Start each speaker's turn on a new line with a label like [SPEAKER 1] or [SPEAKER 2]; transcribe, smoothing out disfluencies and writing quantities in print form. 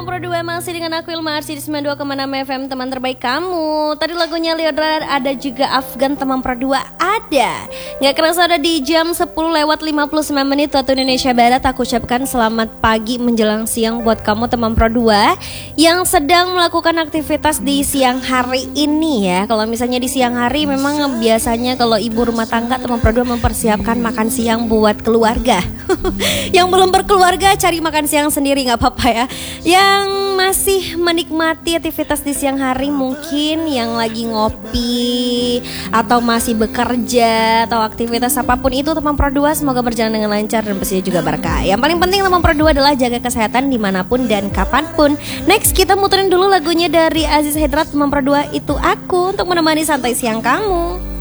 [SPEAKER 1] teman Pro 2, masih dengan aku Ilma Arsi di 92,6 FM, teman terbaik kamu. Tadi lagunya Leodra, ada juga Afgan, teman Pro 2 ada. Gak kerasa ada di jam 10:59 waktu Indonesia Barat. Aku ucapkan selamat pagi menjelang siang buat kamu teman Pro 2 yang sedang melakukan aktivitas di siang hari ini ya. Kalau misalnya di siang hari memang biasanya kalau ibu rumah tangga teman Pro 2 mempersiapkan makan siang buat keluarga. Yang belum berkeluarga cari makan siang sendiri gak apa-apa ya. Yang masih menikmati aktivitas di siang hari, mungkin yang lagi ngopi atau masih bekerja atau aktivitas apapun itu teman Pro 2, semoga berjalan dengan lancar dan pastinya juga berkah. Yang paling penting teman Pro 2 adalah jaga kesehatan dimanapun dan kapanpun. Next kita muterin dulu lagunya dari Aziz Hedrat, teman Pro 2 itu aku, untuk menemani santai siang kamu.